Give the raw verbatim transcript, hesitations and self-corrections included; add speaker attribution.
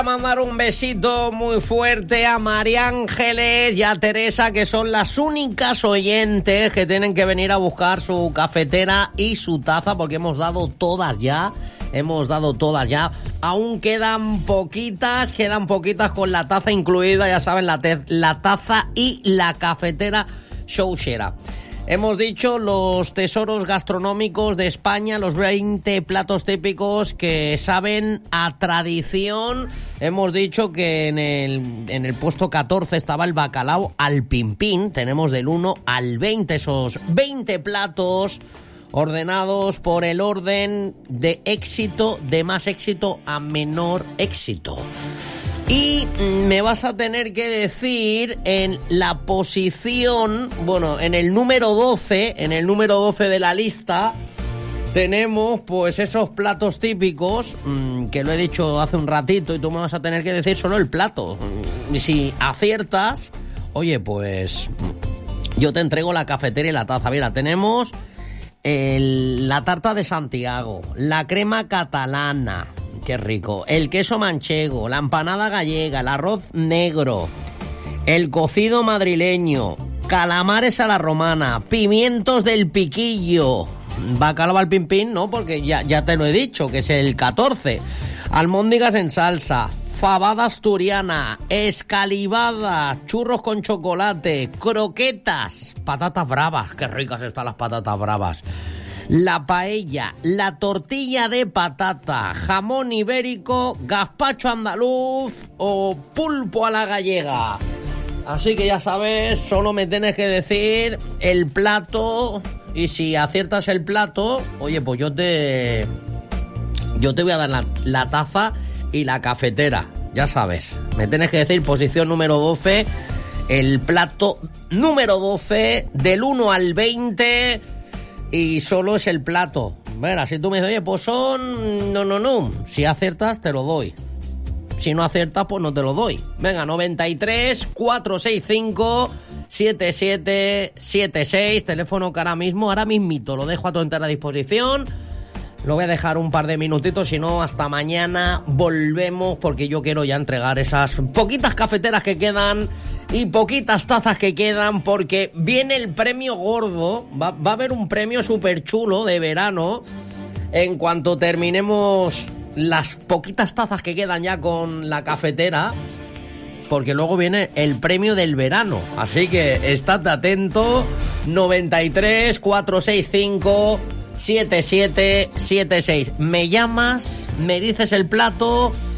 Speaker 1: Mandar un besito muy fuerte a María Ángeles y a Teresa, que son las únicas oyentes que tienen que venir a buscar su cafetera y su taza, porque hemos dado todas ya, hemos dado todas ya. Aún quedan poquitas, quedan poquitas con la taza incluida, ya saben, la, te- la taza y la cafetera Showshera. Hemos dicho los tesoros gastronómicos de España, los veinte platos típicos que saben a tradición. Hemos dicho que en el, en el puesto catorce estaba el bacalao al pimpín. Tenemos del uno al veinte, esos veinte platos ordenados por el orden de éxito, de más éxito a menor éxito. Y me vas a tener que decir en la posición, bueno, en el número doce, en el número doce de la lista, tenemos pues esos platos típicos, mmm, que lo he dicho hace un ratito, y tú me vas a tener que decir solo el plato. Y si aciertas, oye, pues yo te entrego la cafetera y la taza. Mira, tenemos el, la tarta de Santiago, la crema catalana, qué rico, el queso manchego, la empanada gallega, el arroz negro, el cocido madrileño, calamares a la romana, pimientos del piquillo, bacalao al pimpín, no, porque ya, ya te lo he dicho, que es el catorce, almóndigas en salsa, fabada asturiana, escalivada, churros con chocolate, croquetas, patatas bravas, qué ricas están las patatas bravas, la paella, la tortilla de patata, jamón ibérico, gazpacho andaluz o pulpo a la gallega. Así que ya sabes, solo me tienes que decir el plato, y si aciertas el plato, oye, pues yo te yo te voy a dar la, la taza y la cafetera, ya sabes. Me tienes que decir posición número doce, el plato número doce, del uno al veinte... y solo es el plato. Mira, si tú me dices, oye, pues son... No, no, no. Si aciertas, te lo doy. Si no aciertas, pues no te lo doy. Venga, noventa y tres, cuatrocientos sesenta y cinco, setenta y siete setenta y seis. Teléfono que ahora mismo, ahora mismito, lo dejo a tu entera disposición. Lo voy a dejar un par de minutitos, si no, hasta mañana volvemos, porque yo quiero ya entregar esas poquitas cafeteras que quedan y poquitas tazas que quedan, porque viene el premio gordo. Va, va a haber un premio súper chulo de verano en cuanto terminemos las poquitas tazas que quedan ya con la cafetera, porque luego viene el premio del verano. Así que estate atento. Noventa y tres, cuatrocientos sesenta y cinco, setenta y siete setenta y seis. Me llamas, me dices el plato